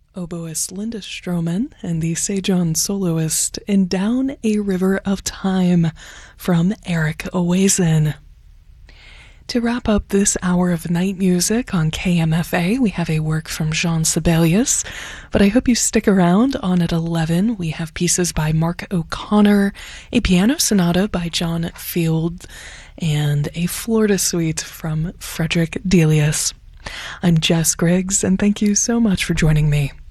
Oboist Linda Stroman and the Sejon soloist in Down a River of Time from Eric Owazen. To wrap up this hour of night music on KMFA, we have a work from Jean Sibelius, but I hope you stick around. On at 11, we have pieces by Mark O'Connor, a piano sonata by John Field, and a Florida suite from Frederick Delius. I'm Jess Griggs, and thank you so much for joining me.